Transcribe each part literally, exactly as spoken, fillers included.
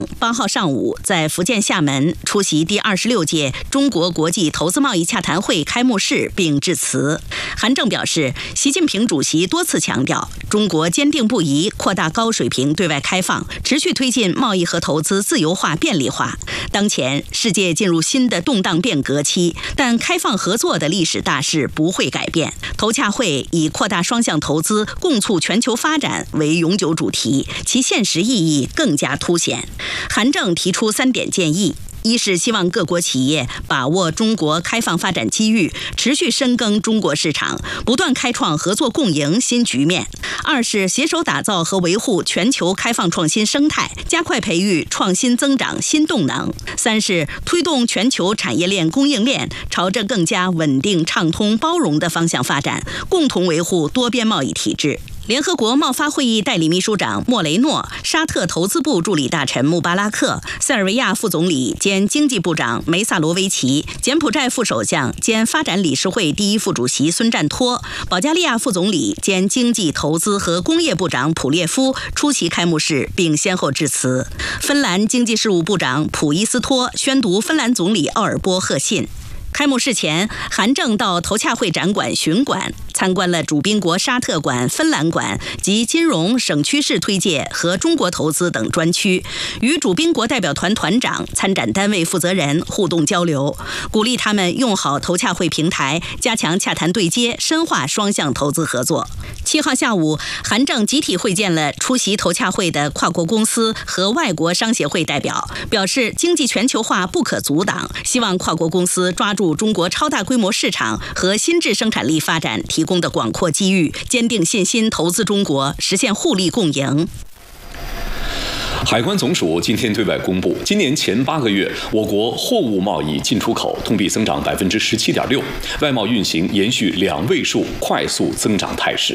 八号上午在福建厦门出席第二十六届中国国际投资贸易洽谈会开幕式并致辞。韩正表示，习近平主席多次强调，中国坚定不移扩大高水平对外开放，持续推进贸易和投资自由化便利化。当前世界进入新的动荡变革期，但开放合作的历史大势不会改变。投洽会以扩大双向投资、共促全球发展为永久主题，其现实意义更加凸显。韩正提出三点建议：一是希望各国企业把握中国开放发展机遇，持续深耕中国市场，不断开创合作共赢新局面；二是携手打造和维护全球开放创新生态，加快培育创新增长新动能；三是推动全球产业链供应链朝着更加稳定、畅通、包容的方向发展，共同维护多边贸易体制。联合国贸发会议代理秘书长莫雷诺、沙特投资部助理大臣穆巴拉克、塞尔维亚副总理兼经济部长梅萨罗维奇、柬埔寨副首相兼发展理事会第一副主席孙占托、保加利亚副总理兼经济投资和工业部长普列夫出席开幕式并先后致辞。芬兰经济事务部长普伊斯托宣读芬兰总理奥尔波贺信。开幕式前，韩正到投洽会展馆巡馆，参观了主宾国沙特馆、芬兰馆及金融、省区市推介和中国投资等专区，与主宾国代表团团长、参展单位负责人互动交流，鼓励他们用好投洽会平台，加强洽谈对接，深化双向投资合作。七号下午，韩正集体会见了出席投洽会的跨国公司和外国商协会代表，表示经济全球化不可阻挡，希望跨国公司抓住中国超大规模市场和新质生产力发展提供的广阔机遇，坚定信心投资中国，实现互利共赢。 海关总署今天对外公布，今年前八个月，我国货物贸易进出口同比增长百分之十七点六，外贸运行延续两位数快速增长态势。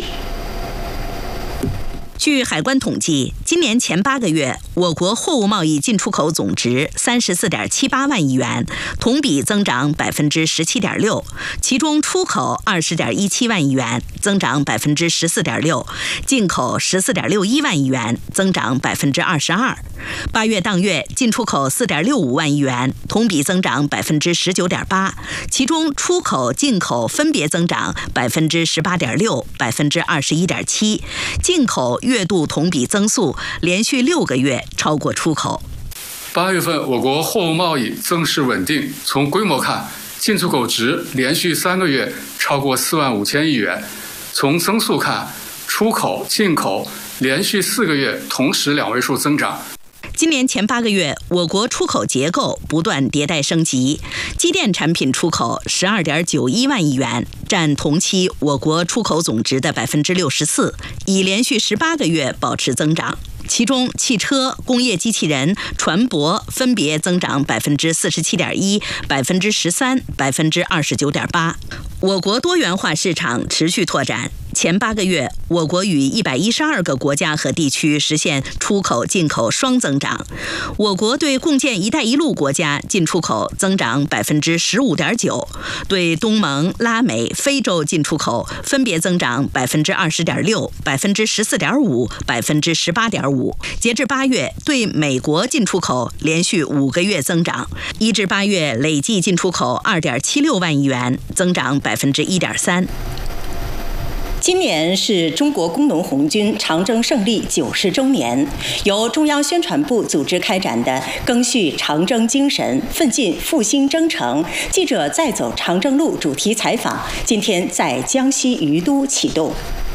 据海关统计，今年前八个月，我国货物贸易进出口总值三十四点七八万亿元，同比增长百分之十七点六，其中出口二十点一七万亿元，增长百分之十四点六，进口十四点六一万亿元，增长百分之二十二。八月当月进出口四点六五万亿元，同比增长百分之十九点八，其中出口、进口分别增长百分之十八点六、百分之二十一点七，进口月度同比增速连续六个月超过出口。 八月份我国货物贸易增势稳定，从规模看，进出口值连续三个月超过四万五千亿元；从增速看，出口、进口连续四个月同时两位数增长。 今年前八个月，我国出口结构不断迭代升级，机电产品出口十二点九一万亿元，占同期我国出口总值的百分之六十四，已连续十八个月保持增长。其中，汽车、工业机器人、船舶分别增长百分之四十七点一、百分之十三、百分之二十九点八。我国多元化市场持续拓展。前八个月，我国与一百一十二个国家和地区实现出口、进口双增长。我国对共建“一带一路”国家进出口增长百分之十五点九，对东盟、拉美、非洲进出口分别增长百分之二十点六、百分之十四点五、百分之十八点五。截至八月，对美国进出口连续五个月增长，一至八月累计进出口二点七六万亿元，增长百分之一点三。 今年是中国工农红军长征胜利九十周年，由中央宣传部组织开展的“赓续长征精神，奋进复兴征程”记者再走长征路主题采访，今天在江西于都启动。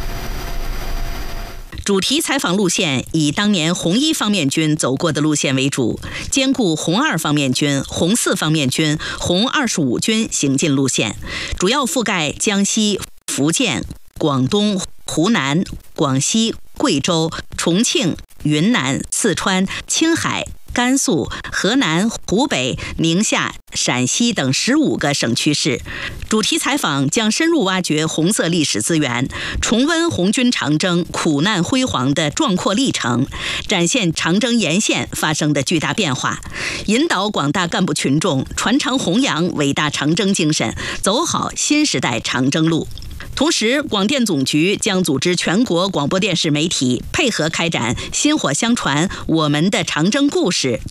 主题采访路线以当年红一方面军走过的路线为主，兼顾红二方面军、红四方面军、红二十五军行进路线，主要覆盖江西、福建、广东、湖南、广西、贵州、重庆、云南、四川、青海、甘肃、河南、湖北、宁夏、陕西等十五个省区市。主题采访将深入挖掘红色历史资源，重温红军长征苦难辉煌的壮阔历程，展现长征沿线发生的巨大变化，引导广大干部群众传承弘扬伟大长征精神，走好新时代长征路。 同时，广电总局将组织全国广播电视媒体配合开展薪火相传我们的长征故事